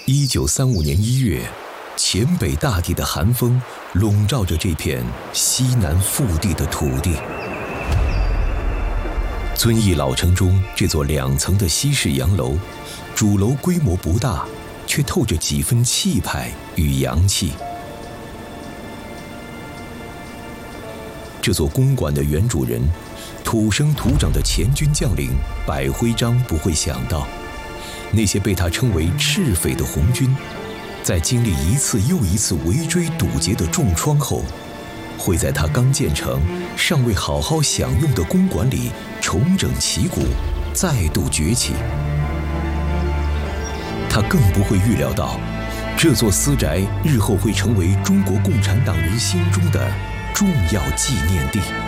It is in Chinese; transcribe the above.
1935年1月，黔北大地的寒风笼罩着这片西南腹地的土地。遵义老城中这座2层的西式洋楼，主楼规模不大，却透着几分气派与洋气。这座公馆的原主人，土生土长的前军将领百徽章不会想到，那些被他称为赤匪的红军，在经历一次又一次围追堵截的重创后，会在他刚建成、尚未好好享用的公馆里重整旗鼓，再度崛起。他更不会预料到，这座私宅日后会成为中国共产党人心中的重要纪念地。